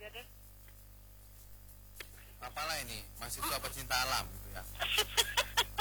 Udah deh. Apalah ini, mahasiswa pecinta alam gitu ya.